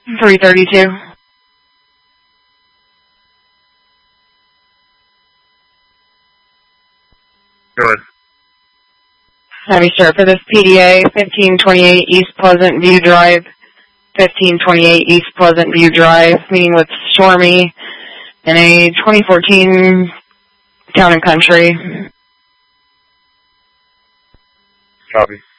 332. Go ahead. Let me start for this PDA, 1528 East Pleasant View Drive, 1528 East Pleasant View Drive, meeting with Stormy in a 2014 Town and Country. Copy.